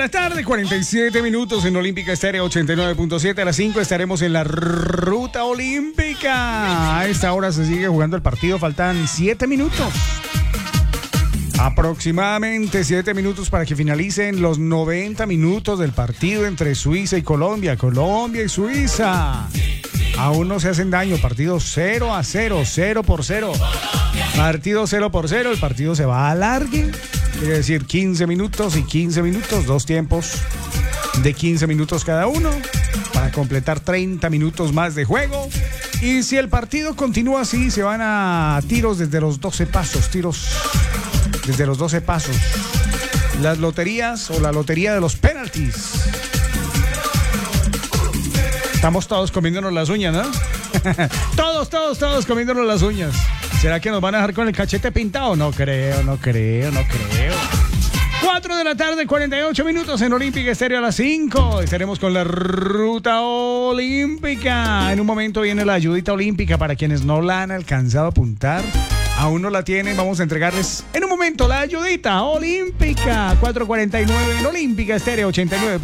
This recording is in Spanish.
tarde, 47 minutos en Olímpica Estéreo 89.7. A las 5 estaremos en la ruta olímpica. A esta hora se sigue jugando el partido, faltan 7 minutos. Aproximadamente 7 minutos para que finalicen los 90 minutos del partido entre Suiza y Colombia. Colombia y Suiza. Aún no se hacen daño. Partido 0-0, 0-0. Partido 0-0. El partido se va a alargue. Quiere decir 15 minutos y 15 minutos. Dos tiempos de 15 minutos cada uno. Para completar 30 minutos más de juego. Y si el partido continúa así, se van a tiros desde los 12 pasos. Tiros desde los 12 pasos. Las loterías o la lotería de los penaltis. Estamos todos comiéndonos las uñas, ¿no? Todos comiéndonos las uñas. ¿Será que nos van a dejar con el cachete pintado? No creo. 4 de la tarde, 48 minutos en Olímpica Estéreo a las 5. Estaremos con la ruta olímpica. En un momento viene la ayudita olímpica para quienes no la han alcanzado a apuntar. Aún no la tienen, vamos a entregarles en un momento la ayudita olímpica. 4:49 en Olímpica Estéreo 89.